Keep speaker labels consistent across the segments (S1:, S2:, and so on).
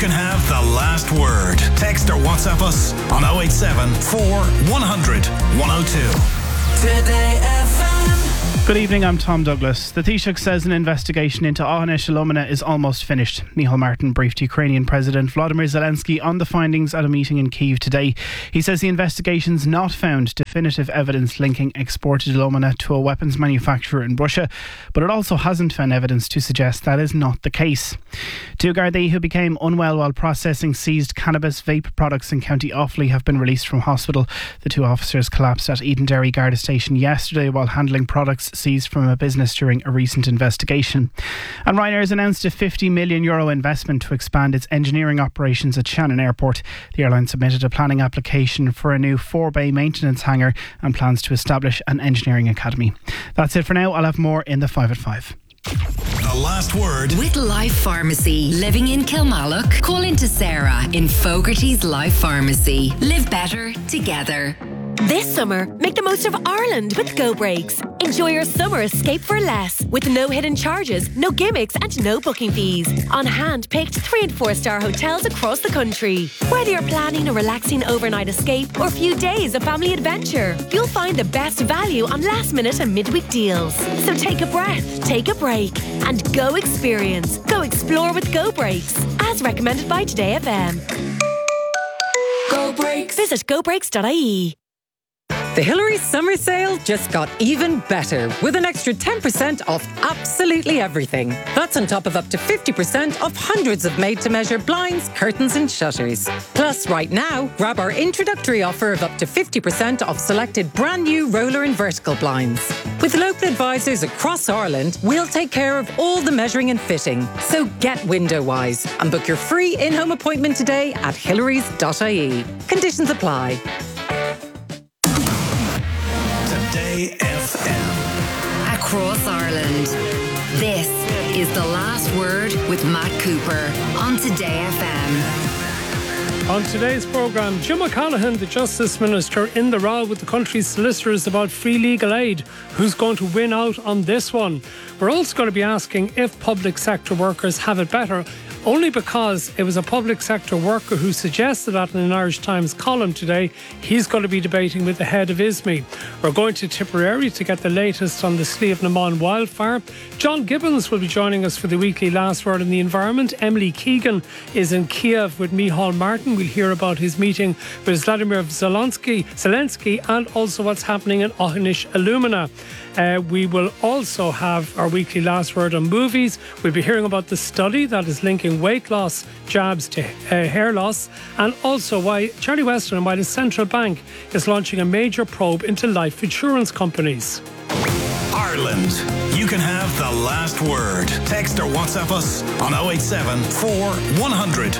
S1: can have the last word. Text or WhatsApp us on 087 4100 102. Today FM.
S2: Good evening, I'm Tom Douglas. The Taoiseach says an investigation into Aughinish Alumina is almost finished. Micheál Martin briefed Ukrainian President Vladimir Zelensky on the findings at a meeting in Kyiv today. He says the investigation's not found definitive evidence linking exported alumina to a weapons manufacturer in Russia, but it also hasn't found evidence to suggest that is not the case. Two Gardaí who became unwell while processing seized cannabis vape products in County Offaly have been released from hospital. The two officers collapsed at Edenderry Garda Station yesterday while handling products seized from a business during a recent investigation. And Ryanair has announced a €50 million investment to expand its engineering operations at Shannon Airport. The airline submitted a planning application for a new 4-bay maintenance hangar and plans to establish an engineering academy. That's it for now. I'll have more in the 5 at 5.
S1: The last word
S3: with Life Pharmacy. Living in Kilmallock? Call into Sarah in Fogarty's Life Pharmacy. Live better together.
S4: This summer, make the most of Ireland with Go Breaks. Enjoy your summer escape for less, with no hidden charges, no gimmicks and no booking fees. On hand-picked 3- and 4-star hotels across the country. Whether you're planning a relaxing overnight escape or a few days of family adventure, you'll find the best value on last-minute and midweek deals. So take a breath, take a break, and go experience. Go explore with Go Breaks, as recommended by Today FM. Go Breaks. Visit gobreaks.ie.
S5: The Hillary's summer sale just got even better with an extra 10% off absolutely everything. That's on top of up to 50% off hundreds of made-to-measure blinds, curtains and shutters. Plus, right now, grab our introductory offer of up to 50% off selected brand new roller and vertical blinds. With local advisors across Ireland, we'll take care of all the measuring and fitting. So get window-wise and book your free in-home appointment today at hillarys.ie. Conditions apply.
S1: Today FM.
S3: Across Ireland. This is The Last Word with Matt Cooper on Today FM.
S6: On today's programme, Jim O'Callaghan, the Justice Minister, in the row with the country's solicitors about free legal aid. Who's going to win out on this one? We're also going to be asking if public sector workers have it better, only because it was a public sector worker who suggested that in an Irish Times column today. He's going to be debating with the head of ISME. We're going to Tipperary to get the latest on the Slieve na Mon wildfire. John Gibbons will be joining us for the weekly Last Word on the Environment. Emily Keegan is in Kiev with Micheál Martin. We'll hear about his meeting with Vladimir Zelensky and also what's happening in Aughinish Alumina. We will also have our weekly Last Word on movies. We'll be hearing about the study that is linking weight loss jabs to hair loss, and also why Charlie Weston and why the central bank is launching a major probe into life insurance companies.
S1: Ireland. You can have the last word. Text or WhatsApp us on 087 4100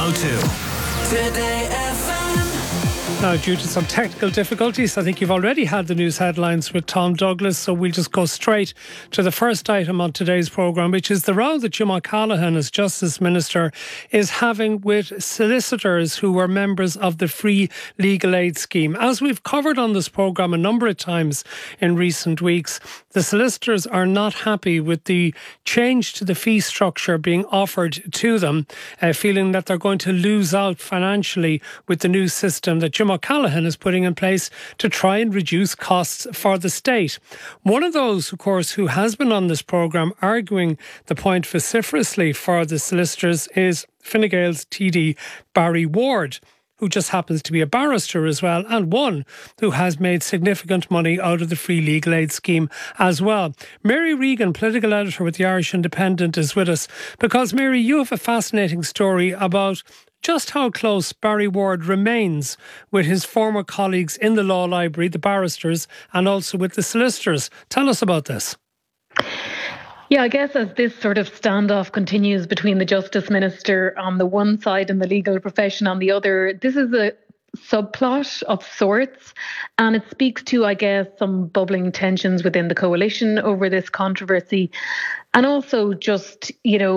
S1: 102. Today FM.
S6: Now, due to some technical difficulties, I think you've already had the news headlines with Tom Douglas, so we'll just go straight to the first item on today's programme, which is the row that Jim O'Callaghan, as Justice Minister, is having with solicitors who were members of the Free Legal Aid Scheme. As we've covered on this programme a number of times in recent weeks, the solicitors are not happy with the change to the fee structure being offered to them, feeling that they're going to lose out financially with the new system that Jim O'Callaghan is putting in place to try and reduce costs for the state. One of those, of course, who has been on this programme arguing the point vociferously for the solicitors is Fine Gael's TD Barry Ward, who just happens to be a barrister as well, and one who has made significant money out of the Free Legal Aid Scheme as well. Mary Regan, political editor with the Irish Independent, is with us because, Mary, you have a fascinating story about just how close Barry Ward remains with his former colleagues in the law library, the barristers, and also with the solicitors. Tell us about this.
S7: Yeah, I guess as this sort of standoff continues between the Justice Minister on the one side and the legal profession on the other, this is a subplot of sorts, and it speaks to, I guess, some bubbling tensions within the coalition over this controversy. And also just,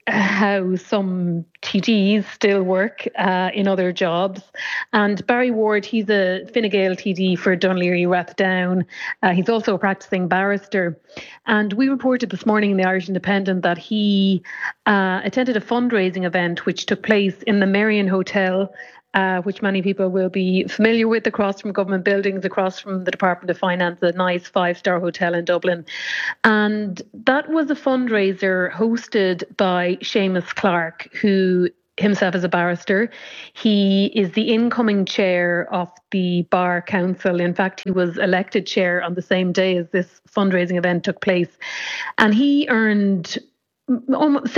S7: how some TDs still work in other jobs. And Barry Ward, he's a Fine Gael TD for Dún Laoghaire Rathdown. He's also a practicing barrister. And we reported this morning in the Irish Independent that he attended a fundraising event which took place in the Merrion Hotel, which many people will be familiar with, across from government buildings, across from the Department of Finance, a nice 5-star hotel in Dublin. And that was a fundraiser hosted by Seamus Clark, who himself is a barrister. He is the incoming chair of the Bar Council. In fact, he was elected chair on the same day as this fundraising event took place. And he earned almost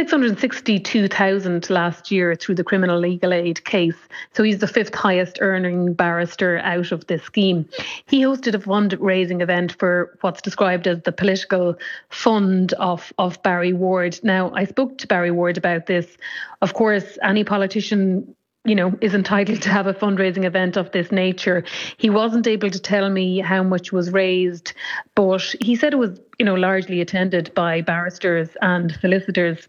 S7: 662,000 last year through the criminal legal aid case. So he's the 5th highest earning barrister out of this scheme. He hosted a fundraising event for what's described as the political fund of Barry Ward. Now, I spoke to Barry Ward about this. Of course, any politician is entitled to have a fundraising event of this nature. He wasn't able to tell me how much was raised, but he said it was, largely attended by barristers and solicitors.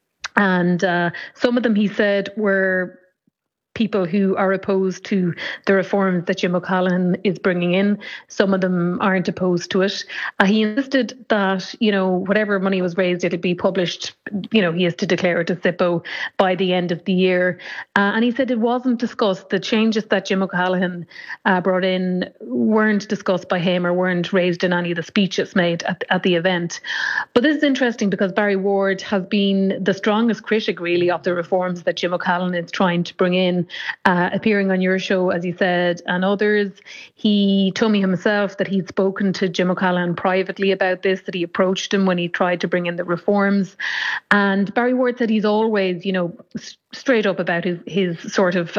S7: And some of them, he said, were people who are opposed to the reforms that Jim O'Callaghan is bringing in. Some of them aren't opposed to it. He insisted that, whatever money was raised, it'll be published. He has to declare it to SIPO by the end of the year. And he said it wasn't discussed. The changes that Jim O'Callaghan brought in weren't discussed by him or weren't raised in any of the speeches made at the event. But this is interesting because Barry Ward has been the strongest critic, really, of the reforms that Jim O'Callaghan is trying to bring in. Appearing on your show, as he said, and others. He told me himself that he'd spoken to Jim O'Callaghan privately about this, that he approached him when he tried to bring in the reforms. And Barry Ward said he's always, straight up about his sort of,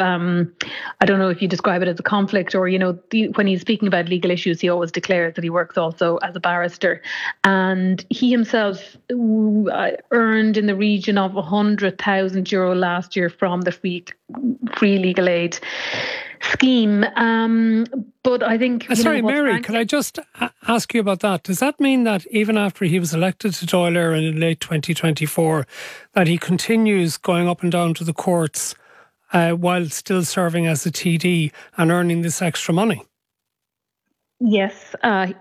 S7: I don't know if you describe it as a conflict or, when he's speaking about legal issues, he always declares that he works also as a barrister. And he himself earned in the region of €100,000 last year from the free legal aid scheme. But I think...
S6: Sorry, Mary, could I just ask you about that? Does that mean that even after he was elected to Dáil Éireann in late 2024, that he continues going up and down to the courts while still serving as a TD and earning this extra money?
S7: Yes,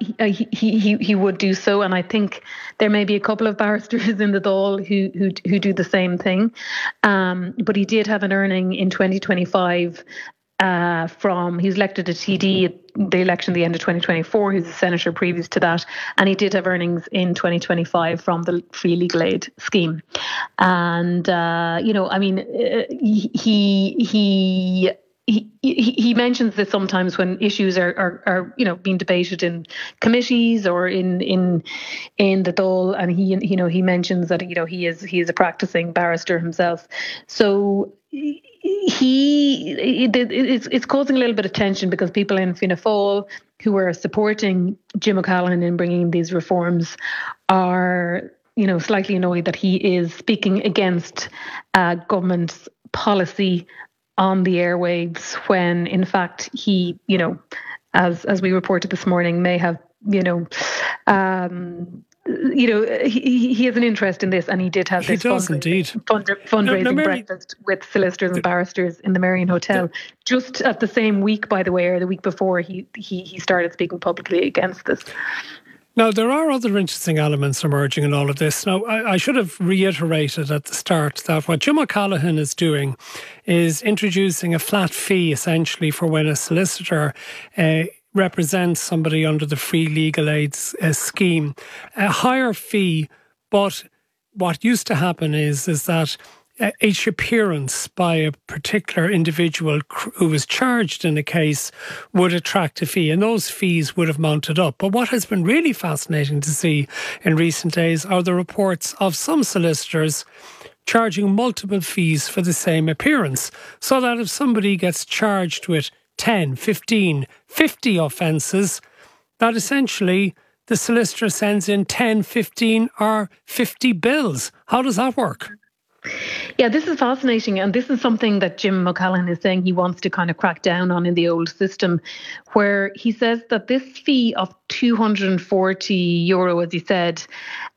S7: he would do so, and I think there may be a couple of barristers in the Dáil who do the same thing. But he did have an earning in 2025 he's elected a TD at the election at the end of 2024. He's a senator previous to that, and he did have earnings in 2025 from the free legal aid scheme. And he mentions this sometimes when issues are being debated in committees or in the Dáil, and he mentions that he is a practicing barrister himself. So it's causing a little bit of tension because people in Fianna Fáil who are supporting Jim O'Callaghan in bringing these reforms are slightly annoyed that he is speaking against government's policy on the airwaves when in fact he as we reported this morning may have he has an interest in this, and he did have this fundraising breakfast with solicitors and barristers in the Merrion Hotel just at the same week, by the way, or the week before he started speaking publicly against this.
S6: Now, there are other interesting elements emerging in all of this. Now, I should have reiterated at the start that what Jim O'Callaghan is doing is introducing a flat fee, essentially, for when a solicitor represents somebody under the free legal aid scheme. A higher fee, but what used to happen is that each appearance by a particular individual who was charged in a case would attract a fee, and those fees would have mounted up. But what has been really fascinating to see in recent days are the reports of some solicitors charging multiple fees for the same appearance, so that if somebody gets charged with 10, 15, 50 offences, that essentially the solicitor sends in 10, 15 or 50 bills. How does that work?
S7: Yeah, this is fascinating, and this is something that Jim O'Callaghan is saying he wants to kind of crack down on in the old system, where he says that this fee of €240, as he said,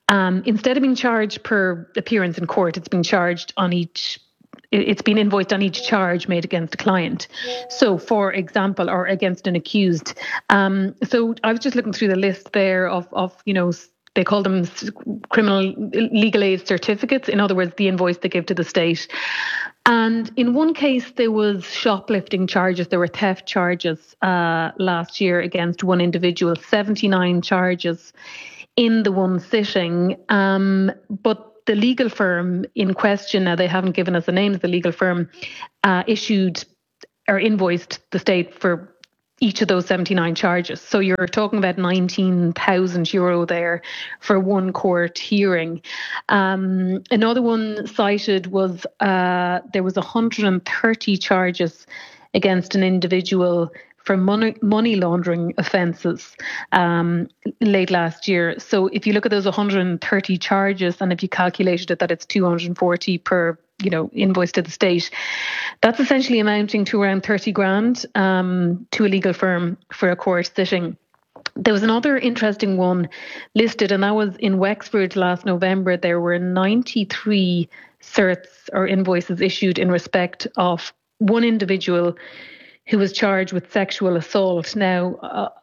S7: Instead of being charged per appearance in court, it's been charged on each. It's been invoiced on each charge made against a client. So, for example, or against an accused. So I was just looking through the list there of they call them criminal legal aid certificates. In other words, the invoice they give to the state. And in one case, there was shoplifting charges. There were theft charges last year against one individual, 79 charges in the one sitting. But the legal firm in question, now they haven't given us the name of the legal firm, issued or invoiced the state for each of those 79 charges. So you're talking about €19,000 there for one court hearing. Another one cited was there was 130 charges against an individual for money laundering offences late last year. So if you look at those 130 charges, and if you calculated it that it's 240 per invoice to the state, that's essentially amounting to around 30 grand to a legal firm for a court sitting. There was another interesting one listed, and that was in Wexford last November. There were 93 certs or invoices issued in respect of one individual who was charged with sexual assault. Now,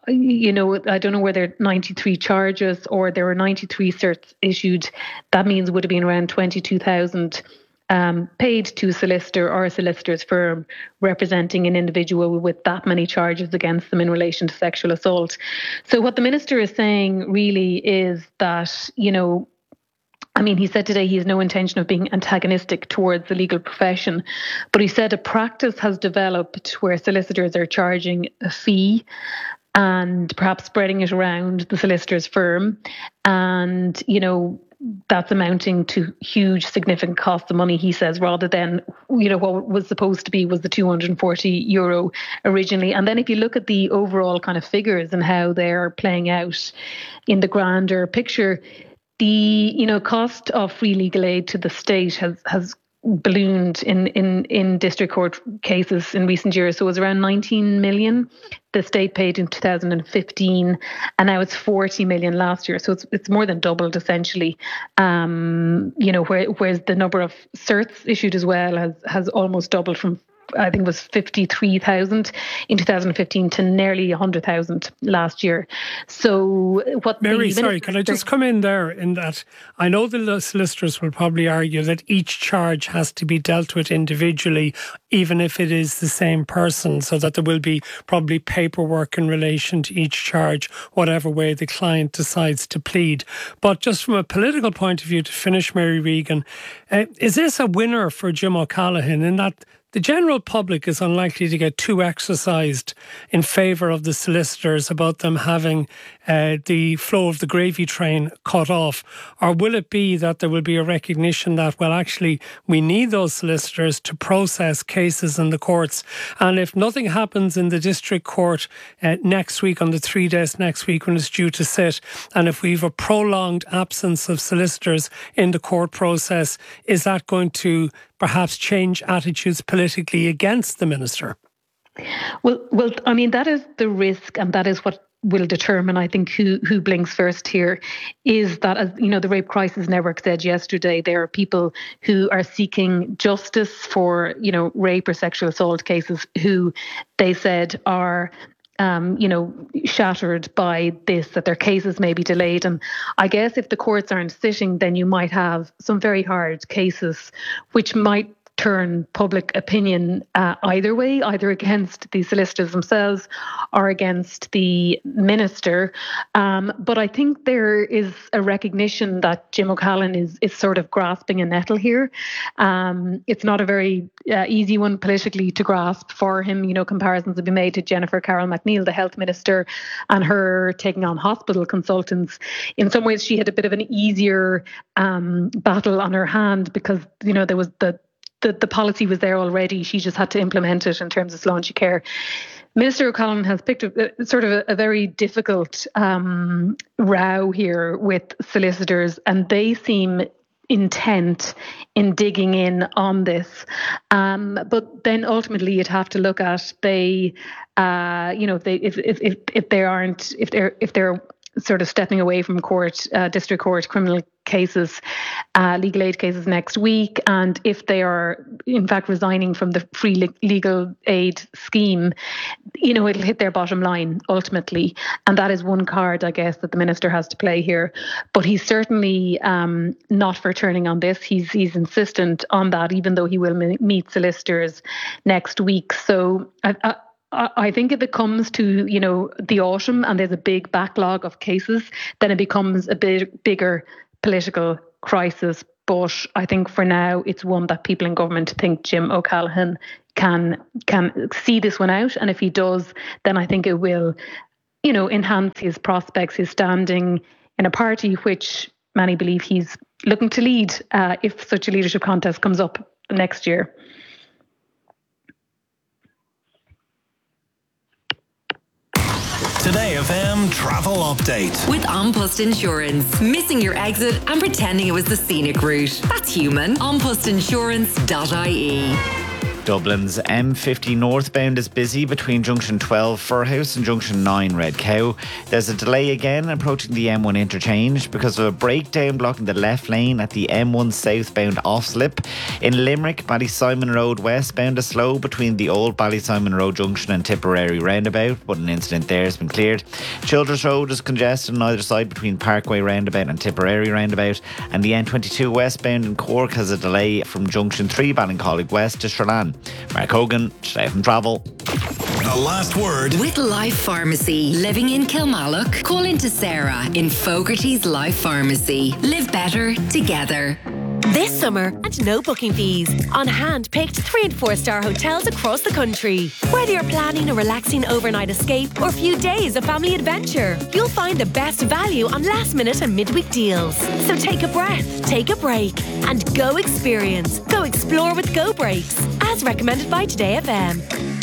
S7: I don't know whether 93 charges or there were 93 certs issued. That means would have been around 22,000 paid to a solicitor or a solicitor's firm representing an individual with that many charges against them in relation to sexual assault. So what the minister is saying really is that, he said today he has no intention of being antagonistic towards the legal profession, but he said a practice has developed where solicitors are charging a fee and perhaps spreading it around the solicitor's firm. And, that's amounting to huge significant costs of money, he says, rather than, what was supposed to be was the €240 originally. And then if you look at the overall kind of figures and how they're playing out in the grander picture, the cost of free legal aid to the state has ballooned in district court cases in recent years. So it was around 19 million the state paid in 2015, and now it's 40 million last year. So it's more than doubled essentially. Whereas the number of certs issued as well has almost doubled from, I think it was 53,000 in 2015 to nearly 100,000 last year. So what
S6: Mary, sorry, can I just come in there in that I know the solicitors will probably argue that each charge has to be dealt with individually, even if it is the same person, so that there will be probably paperwork in relation to each charge, whatever way the client decides to plead. But just from a political point of view, to finish, Mary Regan, is this a winner for Jim O'Callaghan in that the general public is unlikely to get too exercised in favour of the solicitors about them having the flow of the gravy train cut off? Or will it be that there will be a recognition that, well, actually, we need those solicitors to process cases in the courts, and if nothing happens in the district court next week, on the 3 days next week when it's due to sit, and if we've a prolonged absence of solicitors in the court process, is that going to perhaps change attitudes politically against the minister?
S7: Well, that is the risk, and that is what will determine, I think, who blinks first here. Is that, as the Rape Crisis Network said yesterday, there are people who are seeking justice for, rape or sexual assault cases who they said are shattered by this, that their cases may be delayed. And I guess if the courts aren't sitting, then you might have some very hard cases which might turn public opinion either way, either against the solicitors themselves or against the minister. But I think there is a recognition that Jim O'Callaghan is sort of grasping a nettle here. It's not a very easy one politically to grasp for him. Comparisons have been made to Jennifer Carroll MacNeill, the health minister, and her taking on hospital consultants. In some ways, she had a bit of an easier battle on her hand because, there was the policy was there already. She just had to implement it in terms of Sláinte Care. Minister O'Callaghan has picked a very difficult row here with solicitors, and they seem intent in digging in on this. But then ultimately you'd have to look at if they're sort of stepping away from court, district court criminal cases, legal aid cases next week. And if they are, in fact, resigning from the free legal aid scheme, it'll hit their bottom line ultimately. And that is one card, I guess, that the minister has to play here. But he's certainly not for turning on this. He's insistent on that, even though he will meet solicitors next week. So I think if it comes to, the autumn and there's a big backlog of cases, then it becomes a bigger political crisis. But I think for now, it's one that people in government think Jim O'Callaghan can see this one out. And if he does, then I think it will, enhance his prospects, his standing in a party which many believe he's looking to lead if such a leadership contest comes up next year.
S1: Today FM travel update.
S3: With An Post Insurance. Missing your exit and pretending it was the scenic route. That's human. Anpostinsurance.ie.
S8: Dublin's M50 northbound is busy between Junction 12 Furhouse and Junction 9 Red Cow. There's a delay again approaching the M1 interchange because of a breakdown blocking the left lane at the M1 southbound off-slip. In Limerick, Ballysimon Road westbound is slow between the old Ballysimon Road junction and Tipperary roundabout, but an incident there has been cleared. Childers Road is congested on either side between Parkway roundabout and Tipperary roundabout, and the N22 westbound in Cork has a delay from Junction 3 Ballincollig west to Sherlan. Mark Hogan, Today from Travel.
S1: The last word.
S3: With Life Pharmacy. Living in Kilmallock. Call into Sarah in Fogarty's Life Pharmacy. Live better together.
S4: This summer, and no booking fees, on hand-picked 3- and 4-star hotels across the country. Whether you're planning a relaxing overnight escape or a few days of family adventure, you'll find the best value on last-minute and midweek deals. So take a breath, take a break, and go experience. Go explore with Go Breaks, as recommended by Today FM.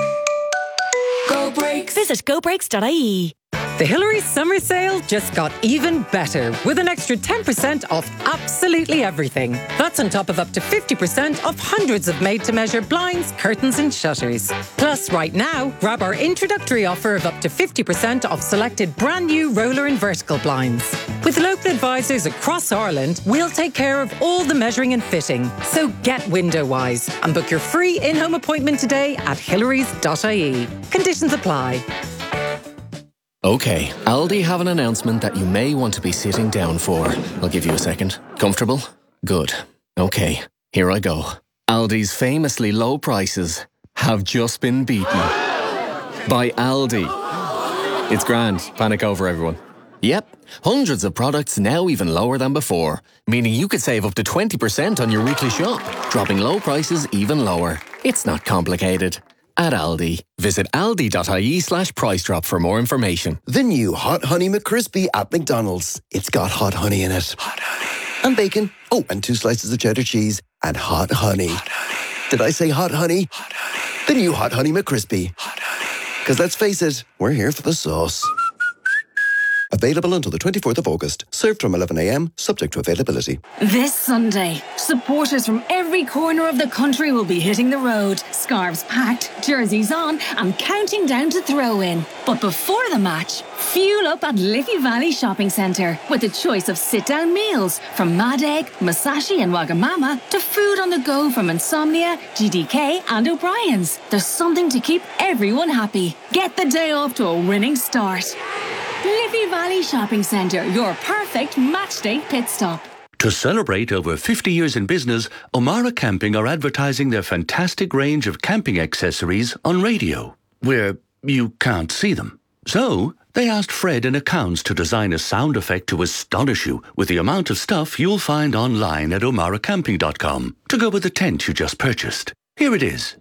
S4: Go Breaks. Visit gobreaks.ie.
S5: The Hillary Summer Sale just got even better with an extra 10% off absolutely everything. That's on top of up to 50% off hundreds of made-to-measure blinds, curtains and shutters. Plus, right now, grab our introductory offer of up to 50% off selected brand new roller and vertical blinds. With local advisors across Ireland, we'll take care of all the measuring and fitting. So get window-wise and book your free in-home appointment today at hillarys.ie. Conditions apply.
S9: Okay, Aldi have an announcement that you may want to be sitting down for. I'll give you a second. Comfortable? Good. Okay, here I go. Aldi's famously low prices have just been beaten by Aldi. It's grand. Panic over, everyone. Yep, hundreds of products now even lower than before, meaning you could save up to 20% on your weekly shop, dropping low prices even lower. It's not complicated. At Aldi. Visit aldi.ie/price drop for more information.
S10: The new Hot Honey McCrispy at McDonald's. It's got hot honey in it.
S1: Hot honey.
S10: And bacon. Oh, and 2 slices of cheddar cheese. And hot honey.
S1: Hot honey.
S10: Did I say hot honey?
S1: Hot honey.
S10: The new Hot Honey McCrispy.
S1: Hot honey.
S10: Because let's face it, we're here for the sauce. Available until the 24th of August. Served from 11 a.m, subject to availability.
S11: This Sunday, supporters from every corner of the country will be hitting the road. Scarves packed, jerseys on, and counting down to throw-in. But before the match, fuel up at Liffey Valley Shopping Centre with a choice of sit-down meals from Mad Egg, Masashi and Wagamama to food on the go from Insomnia, GDK and O'Brien's. There's something to keep everyone happy. Get the day off to a winning start. Liffey Valley Shopping Centre, your perfect matchday pit stop.
S12: To celebrate over 50 years in business, O'Mara Camping are advertising their fantastic range of camping accessories on radio, where you can't see them. So, they asked Fred in accounts to design a sound effect to astonish you with the amount of stuff you'll find online at omaracamping.com to go with the tent you just purchased. Here it is.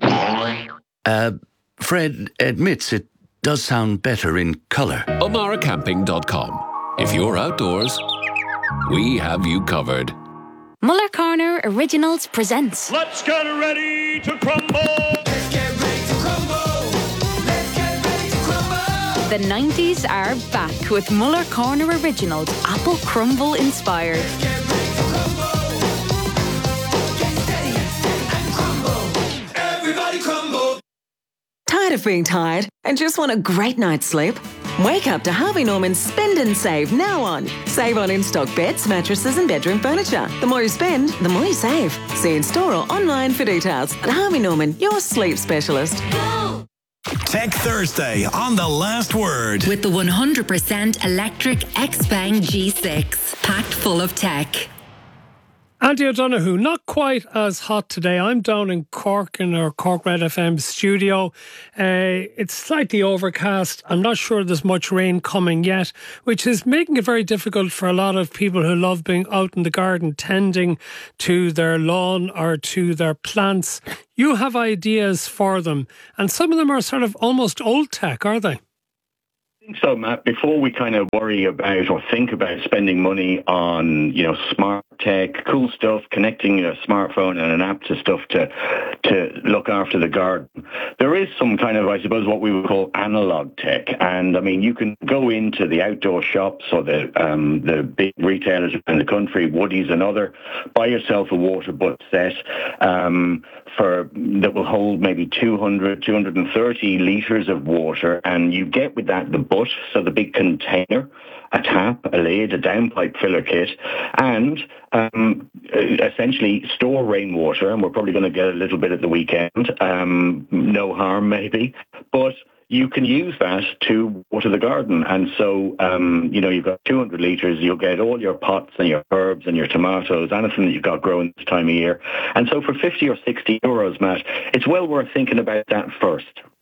S12: Fred admits it does sound better in colour.
S9: omaracamping.com. If you're outdoors, we have you covered.
S11: Muller Corner Originals presents
S13: Let's get ready to crumble! Let's get ready to crumble! Let's get ready to crumble!
S11: The 90s are back with Muller Corner Originals, Apple Crumble inspired.
S13: Let's get ready to crumble! Get steady and crumble! Everybody crumble!
S14: Tired of being tired and just want a great night's sleep? Wake up to Harvey Norman's Spend and Save now on. Save on in-stock beds, mattresses and bedroom furniture. The more you spend, the more you save. See in store or online for details at Harvey Norman, your sleep specialist.
S1: Tech Thursday on The Last Word.
S3: With the 100% electric Xpeng G6, packed full of tech.
S6: Andy O'Donoghue, not quite as hot today. I'm down in Cork in our Cork Red FM studio. It's slightly overcast. I'm not sure there's much rain coming yet, which is making it very difficult for a lot of people who love being out in the garden, tending to their lawn or to their plants. You have ideas for them, and some of them are sort of almost old tech, are they?
S15: So, Matt, before we kind of worry about or think about spending money on, smart tech, cool stuff, connecting a smartphone and an app to stuff to look after the garden, there is some kind of, I suppose, what we would call analog tech. And, I mean, you can go into the outdoor shops or the big retailers in the country, Woodies and other, buy yourself a water butt set that will hold maybe 230 litres of water, and you get with that the butt, so the big container, a tap, a lid, a downpipe filler kit, and essentially store rainwater, and we're probably going to get a little bit at the weekend, no harm maybe, but you can use that to water the garden. And so, you've got 200 litres, you'll get all your pots and your herbs and your tomatoes, anything that you've got growing this time of year. And so for 50 or 60 euros, Matt, it's well worth thinking about that first.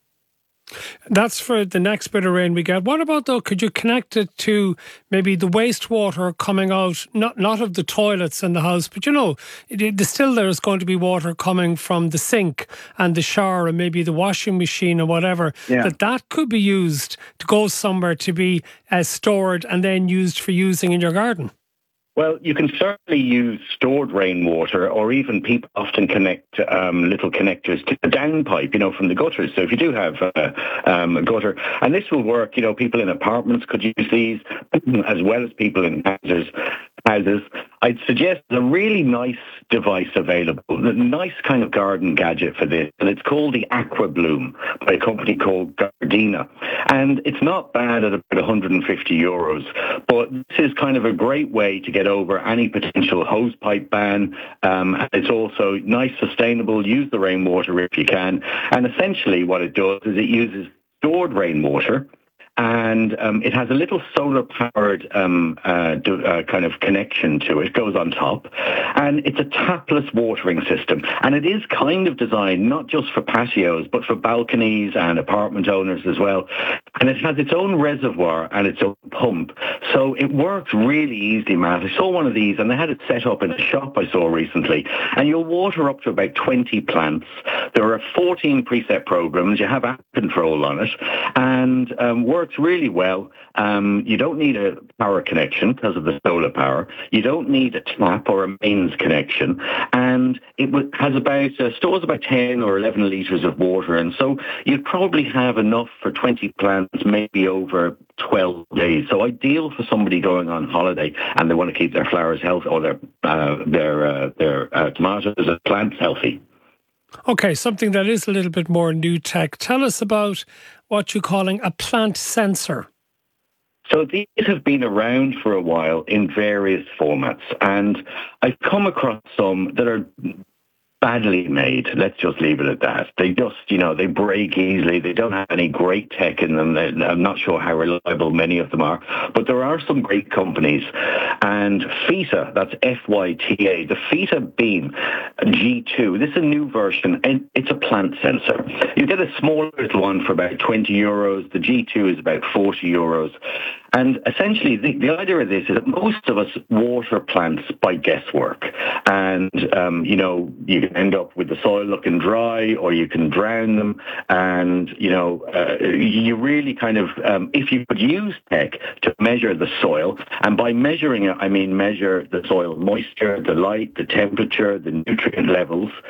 S6: That's for the next bit of rain we get. What about, though, could you connect it to maybe the wastewater coming out, not of the toilets in the house, but, still there's going to be water coming from the sink and the shower and maybe the washing machine or whatever, that could be used to go somewhere to be stored and then used for using in your garden?
S15: Well, you can certainly use stored rainwater, or even people often connect little connectors to the downpipe, from the gutters. So if you do have a gutter, and this will work, people in apartments could use these, as well as people in houses. I'd suggest a really nice device available, a nice kind of garden gadget for this, and it's called the Aqua Bloom by a company called Gardena. And it's not bad at about 150 euros, but this is kind of a great way to get over any potential hosepipe ban. And it's also nice, sustainable, use the rainwater if you can. And essentially what it does is it uses stored rainwater, and it has a little solar-powered kind of connection to it. It goes on top. And it's a tapless watering system. And it is kind of designed not just for patios, but for balconies and apartment owners as well. And it has its own reservoir and its own pump. So it works really easily, Matt. I saw one of these, and they had it set up in a shop I saw recently. And you'll water up to about 20 plants. There are 14 preset programs. You have app control on it. And works really well. You don't need a power connection because of the solar power. You don't need a tap or a mains connection, and it stores about 10 or 11 litres of water, and so you'd probably have enough for 20 plants, maybe over 12 days. So ideal for somebody going on holiday and they want to keep their flowers healthy, or their tomatoes and plants healthy.
S6: Okay, something that is a little bit more new tech. Tell us about what you're calling a plant sensor.
S15: So these have been around for a while in various formats, and I've come across some that are badly made. Let's just leave it at that. They just, they break easily. They don't have any great tech in them. I'm not sure how reliable many of them are, but there are some great companies. And Fita, that's F-Y-T-A, the Fita Beam G2, this is a new version, and it's a plant sensor. You get a smaller little one for about 20 euros. The G2 is about 40 euros. And essentially, the idea of this is that most of us water plants by guesswork. And, you can end up with the soil looking dry, or you can drown them. And, you really kind of, if you could use tech to measure the soil, and by measuring it, I mean measure the soil moisture, the light, the temperature, the nutrient levels,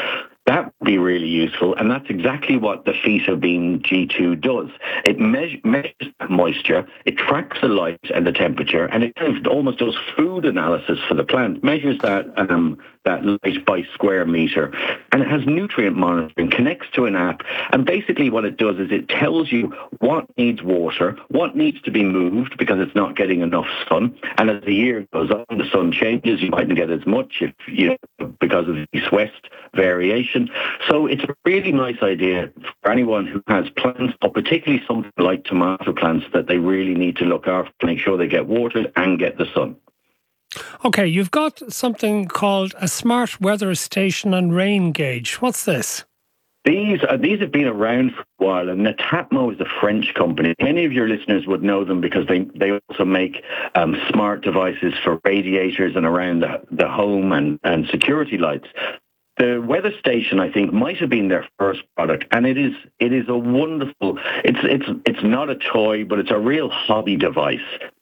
S15: That would be really useful, and that's exactly what the Phytobeam G2 does. It measures moisture, it tracks the light and the temperature, and it kind of almost does food analysis for the plant, measures that light by square meter, and it has nutrient monitoring, connects to an app, and basically what it does is it tells you what needs water, what needs to be moved because it's not getting enough sun, and as the year goes on, the sun changes, you mightn't get as much because of east-west variation. So it's a really nice idea for anyone who has plants, or particularly something like tomato plants, that they really need to look after to make sure they get watered and get the sun.
S6: Okay, you've got something called a smart weather station and rain gauge. What's this?
S15: These have been around for a while, and Netatmo is a French company. Many of your listeners would know them because they also make smart devices for radiators and around the home and security lights. The weather station, I think, might have been their first product, and it is a wonderful. It's not a toy, but it's a real hobby device